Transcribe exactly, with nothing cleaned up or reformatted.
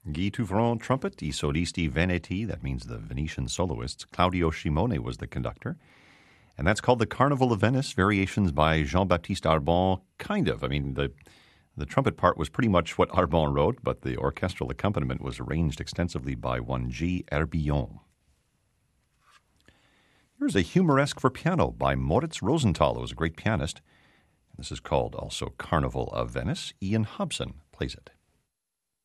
Guy Touvron trumpet, I solisti veneti, that means the Venetian soloists. Claudio Scimone was the conductor. And that's called the Carnival of Venice, variations by Jean-Baptiste Arbon, kind of. I mean, the the trumpet part was pretty much what Arbon wrote, but the orchestral accompaniment was arranged extensively by one G. Herbillon. Here's a humoresque for piano by Moritz Rosenthal, who was a great pianist. This is called also Carnival of Venice. Ian Hobson plays it.